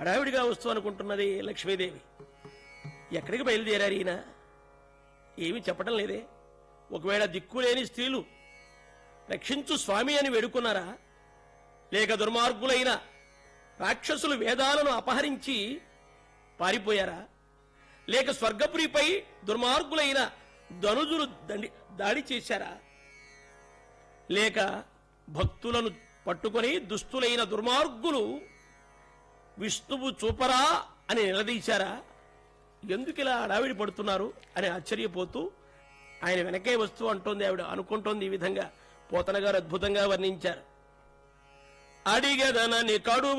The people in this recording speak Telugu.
హడావిడిగా వస్తూ అనుకుంటున్నది లక్ష్మీదేవి. ఎక్కడికి బయలుదేరారు ఈయన? ఏమీ చెప్పడం లేదే. ఒకవేళ దిక్కులేని స్త్రీలు రక్షించు స్వామి అని వేడుకున్నారా, లేక దుర్మార్గులైన రాక్షసులు వేదాలను అపహరించి పారిపోయారా, లేక స్వర్గపురిపై దుర్మార్గులైన ధనుజులు దాడి చేశారా, లేక భక్తులను పట్టుకొని దుస్తులైన దుర్మార్గులు విష్ణువు చూపరా అని నిలదీశారా? ఎందుకిలా అడావిడి పడుతున్నారు అని ఆశ్చర్యపోతూ ఆయన వెనకే వస్తూ అంటోంది ఆవిడ. అనుకుంటోంది ఈ విధంగా. పోతన గారు అద్భుతంగా వర్ణించారు. అడిగదనని కడువ